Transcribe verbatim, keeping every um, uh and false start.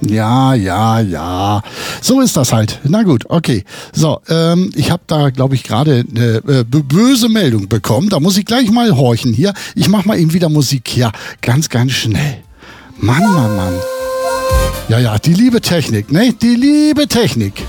Ja, ja, ja. So ist das halt. Na gut, okay. So, ähm, ich habe da, glaube ich, gerade eine äh, böse Meldung bekommen. Da muss ich gleich mal horchen hier. Ich mache mal eben wieder Musik. Ja, ganz, ganz schnell. Mann, Mann, Mann. Ja, ja, die liebe Technik, ne? Die liebe Technik.